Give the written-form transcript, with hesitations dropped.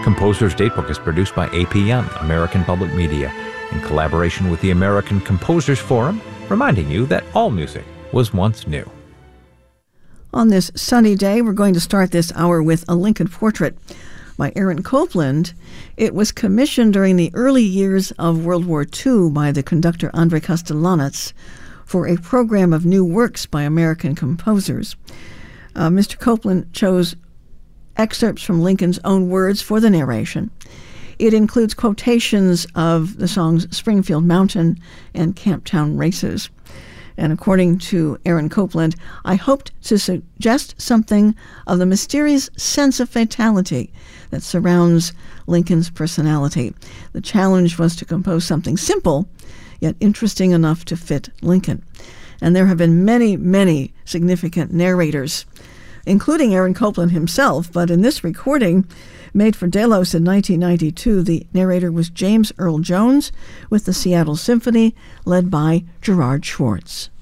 Composer's Datebook is produced by APM, American Public Media, in collaboration with the American Composers Forum, reminding you that all music was once new. On this sunny day, we're going to start this hour with a Lincoln portrait by Aaron Copland. It was commissioned during the early years of World War II by the conductor Andrei Kostelanetz for a program of new works by American composers. Mr. Copland chose excerpts from Lincoln's own words for the narration. It includes quotations of the songs Springfield Mountain and Camptown Races. And according to Aaron Copland, I hoped to suggest something of the mysterious sense of fatality that surrounds Lincoln's personality. The challenge was to compose something simple, yet interesting enough to fit Lincoln. And there have been many, many significant narrators, including Aaron Copland himself, but in this recording, made for Delos in 1992, the narrator was James Earl Jones with the Seattle Symphony, led by Gerard Schwartz.